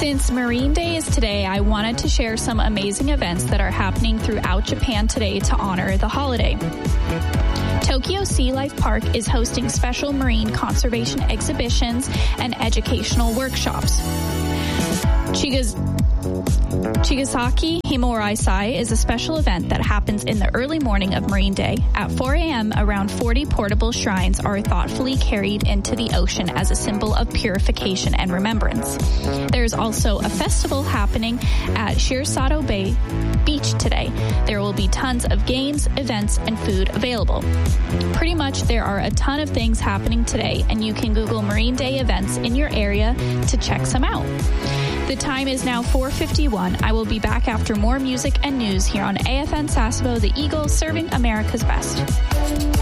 Since Marine Day is today, I wanted to share some amazing events that are happening throughout Japan today to honor the holiday. Tokyo Sea Life Park is hosting special marine conservation exhibitions and educational workshops. Chigasaki Himoraisai is a special event that happens in the early morning of Marine Day. At 4 a.m., around 40 portable shrines are thoughtfully carried into the ocean as a symbol of purification and remembrance. There's also a festival happening at Shirasato Bay Beach today. There will be tons of games, events, and food available. Pretty much there are a ton of things happening today, and you can Google Marine Day events in your area to check some out. The time is now 4:51. I will be back after more music and news here on AFN Sasebo, the Eagle, serving America's best.